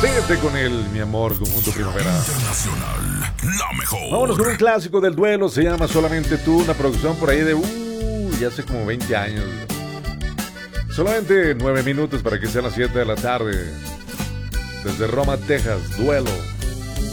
Vete con él, mi amor, conjunto primavera. Internacional, la mejor. Vámonos con un clásico del duelo, se llama Solamente tú, una producción por ahí de ya hace como 20 años. Solamente 9 minutos para que sean las 7 de la tarde. Desde Roma, Texas, Duelo.